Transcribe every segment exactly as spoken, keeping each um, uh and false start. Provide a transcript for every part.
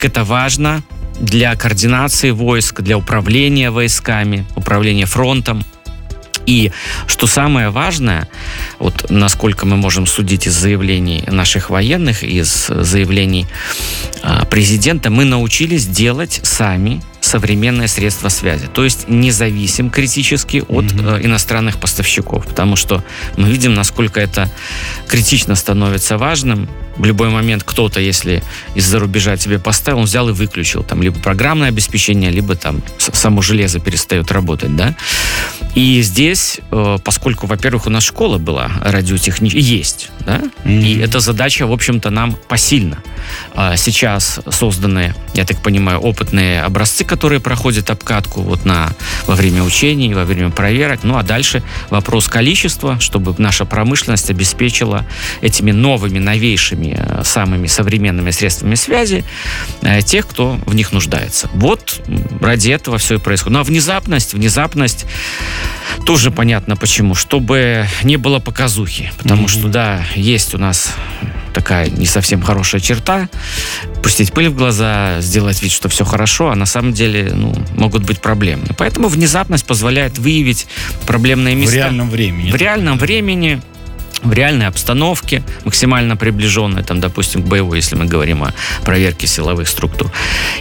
это важно для координации войск, для управления войсками, управления фронтом. И что самое важное, вот насколько мы можем судить из заявлений наших военных, из заявлений э, президента, мы научились делать сами современные средства связи. То есть не зависим критически от mm-hmm. э, иностранных поставщиков, потому что мы видим, насколько это критично становится важным. В любой момент кто-то, если из-за рубежа тебе поставил, он взял и выключил. Там либо программное обеспечение, либо там само железо перестает работать, да. И здесь, э, поскольку, во-первых, у нас школа была радиотехническая, есть, да, mm-hmm. и эта задача, в общем-то, нам посильна. А сейчас созданы, я так понимаю, опытные образцы, которые проходят обкатку вот на, во время учений, во время проверок. Ну, а дальше вопрос количества, чтобы наша промышленность обеспечила этими новыми, новейшими, самыми современными средствами связи э, тех, кто в них нуждается. Вот ради этого все и происходит. Ну, а внезапность, внезапность тоже понятно почему. Чтобы не было показухи. Потому mm-hmm. что, да, есть у нас такая не совсем хорошая черта. Пустить пыль в глаза, сделать вид, что все хорошо, а на самом деле, ну, могут быть проблемы. Поэтому внезапность позволяет выявить проблемные места. В реальном времени. В реальном времени, в реальной обстановке, максимально приближенной, там, допустим, к боевой, если мы говорим о проверке силовых структур.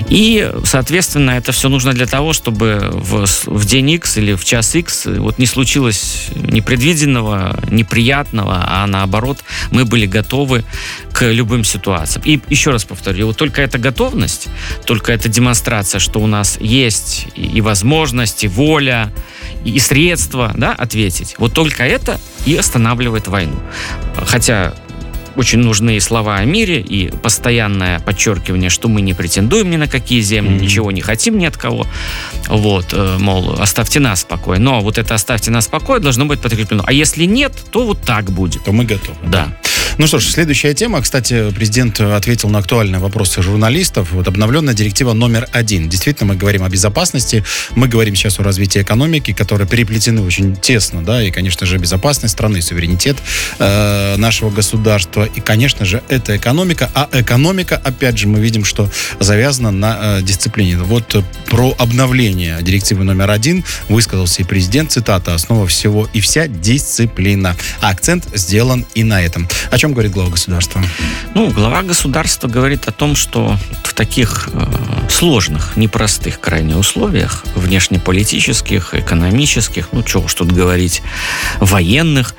И, соответственно, это все нужно для того, чтобы в, в день X или в час X вот не случилось непредвиденного, неприятного, а наоборот, мы были готовы к любым ситуациям. И еще раз повторю, вот только эта готовность, только эта демонстрация, что у нас есть и возможность, и воля, и средства, да, ответить. Вот только это и останавливает войну. Хотя очень нужны и слова о мире, и постоянное подчеркивание, что мы не претендуем ни на какие земли, mm-hmm. ничего не хотим ни от кого. Вот, мол, оставьте нас в покое. Но вот это «оставьте нас в покое» должно быть подкреплено. А если нет, то вот так будет. То мы готовы. Да. Ну что ж, следующая тема. Кстати, президент ответил на актуальные вопросы журналистов. Вот обновленная директива номер один. Действительно, мы говорим о безопасности. Мы говорим сейчас о развитии экономики, которые переплетены очень тесно, да, и, конечно же, безопасность страны, суверенитет э, нашего государства. И, конечно же, это экономика. А экономика, опять же, мы видим, что завязана на э, дисциплине. Вот про обновление директивы номер один высказался и президент. Цитата: «Основа всего и вся дисциплина». А акцент сделан и на этом. О чем говорит глава государства? Ну, глава государства говорит о том, что в таких э, сложных, непростых крайне условиях, внешнеполитических, экономических, ну, чего уж тут говорить, военных,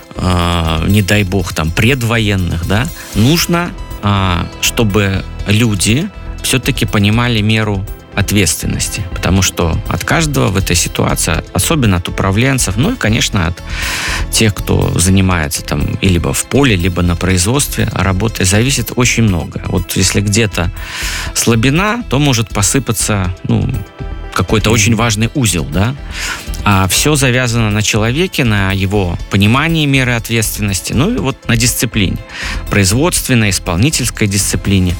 э, не дай бог, там, предвоенных, да, нужно, э, чтобы люди все-таки понимали меру ответственности, потому что от каждого в этой ситуации, особенно от управленцев, ну и, конечно, от тех, кто занимается там и либо в поле, либо на производстве работой, зависит очень много. Вот если где-то слабина, то может посыпаться, ну, какой-то очень важный узел, да, а все завязано на человеке, на его понимании меры ответственности, ну и вот на дисциплине, производственной, исполнительской дисциплине.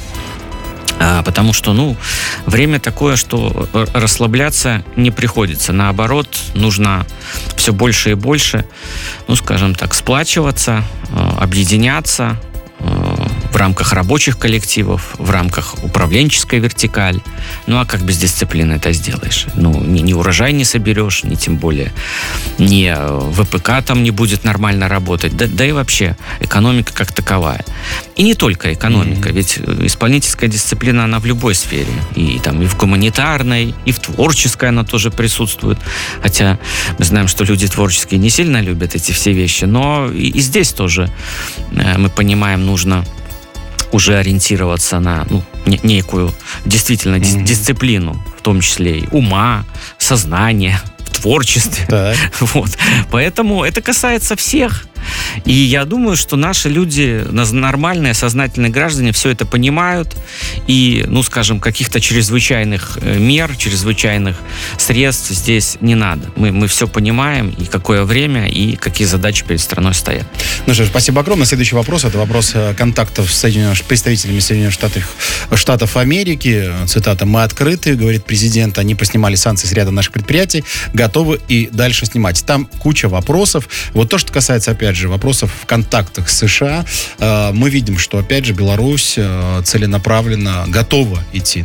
А, потому что, ну, время такое, что расслабляться не приходится. Наоборот, нужно все больше и больше, ну, скажем так, сплачиваться, объединяться в рамках рабочих коллективов, в рамках управленческой вертикали. Ну, а как без дисциплины это сделаешь? Ну, ни, ни урожай не соберешь, ни тем более ни ВПК там не будет нормально работать, да, да и вообще экономика как таковая. И не только экономика, mm-hmm. ведь исполнительская дисциплина, она в любой сфере. И там и в гуманитарной, и в творческой она тоже присутствует. Хотя мы знаем, что люди творческие не сильно любят эти все вещи, но и, и здесь тоже мы понимаем, нужно уже ориентироваться на, ну, некую действительно mm-hmm. дисциплину, в том числе и ума, сознания, в творчестве. Так. Вот. Поэтому это касается всех. И я думаю, что наши люди, нормальные, сознательные граждане, все это понимают. И, ну, скажем, каких-то чрезвычайных мер, чрезвычайных средств здесь не надо. Мы, мы все понимаем, и какое время, и какие задачи перед страной стоят. Ну что ж, спасибо огромное. Следующий вопрос. Это вопрос контактов с Соединенными, представителями Соединенных Штатов, Штатов Америки. Цитата: «Мы открыты, — говорит президент, — они поснимали санкции с ряда наших предприятий, готовы и дальше снимать». Там куча вопросов. Вот то, что касается, опять же, же, вопросов в контактах с США. Мы видим, что, опять же, Беларусь целенаправленно готова идти